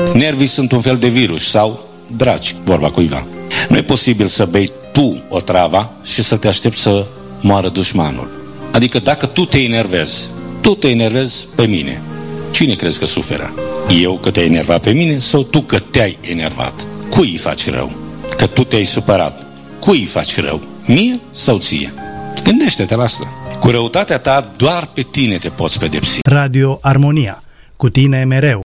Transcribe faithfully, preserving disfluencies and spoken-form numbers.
Nervii sunt un fel de virus sau dragi, vorba cuiva. Nu e posibil să bei tu o travă și să te aștepți să moară dușmanul. Adică dacă tu te enervezi, tu te enervezi pe mine, cine crezi că suferă? Eu că te-ai enervat pe mine sau tu că te-ai enervat? Cui îi faci rău? Că tu te-ai supărat. Cui îi faci rău? Mie sau ție? Gândește-te la asta. Cu răutatea ta doar pe tine te poți pedepsi. Radio Armonia. Cu tine mereu.